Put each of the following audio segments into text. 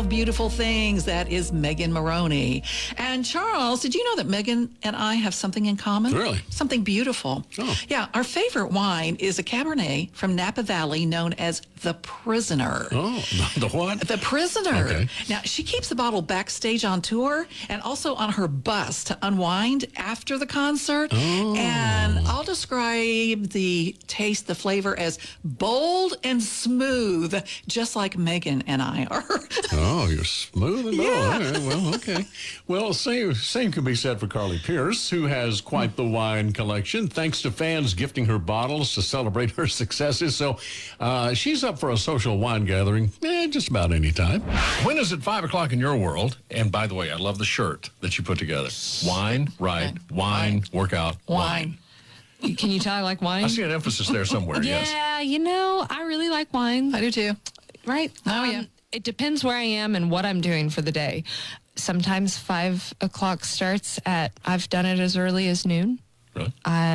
of beautiful things. That is Megan Maroney. And Charles, did you know that Megan and I have something in common? Really? Something beautiful. Oh. Yeah, our favorite wine is a Cabernet from Napa Valley known as The Prisoner. Oh, the what? The Prisoner. Okay. Now, she keeps the bottle backstage on tour and also on her bus to unwind after the concert. Oh. And I'll describe the taste, the flavor as bold and smooth, just like Megan and I are. Oh, you're smooth and bold. Yeah. All right, well, okay. Well, same can be said for Carly Pierce, who has quite the wine collection, thanks to fans gifting her bottles to celebrate her successes. So she's up for a social wine gathering just about any time. When is it 5 o'clock in your world? And by the way, I love the shirt that you put together. Wine, right, wine, workout, wine. Can you tell I like wine? I see an emphasis there somewhere, yes. Yeah, I really like wine. I do too. Right? Oh, yeah. It depends where I am and what I'm doing for the day. Sometimes 5 o'clock starts at, I've done it as early as noon. Really?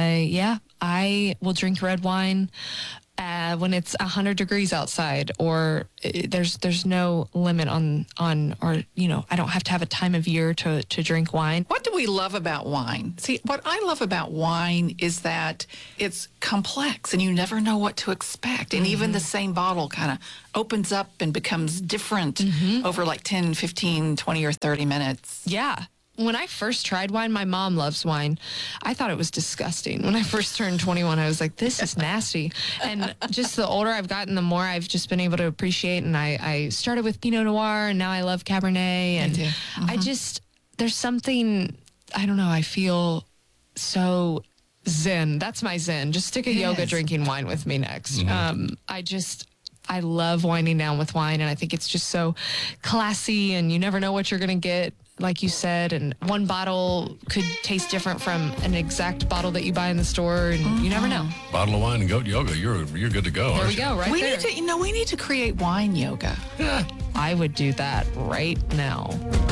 I will drink red wine when it's 100 degrees outside, or there's no limit on or I don't have to have a time of year to drink wine. What do we love about wine? See, what I love about wine is that it's complex and you never know what to expect. And even the same bottle kind of opens up and becomes different over like 10, 15, 20, or 30 minutes. Yeah. When I first tried wine, my mom loves wine. I thought it was disgusting. When I first turned 21, I was like, this is nasty. And just the older I've gotten, the more I've just been able to appreciate. And I started with Pinot Noir, and now I love Cabernet. And I just, there's something, I don't know, I feel so zen. That's my zen. Just stick a yoga drinking wine with me next. I love winding down with wine, and I think it's just so classy, and you never know what you're going to get, like you said, and one bottle could taste different from an exact bottle that you buy in the store, and you never know. Bottle of wine and goat yoga, you're good to go. There we go, right there. We need to create wine yoga. I would do that right now.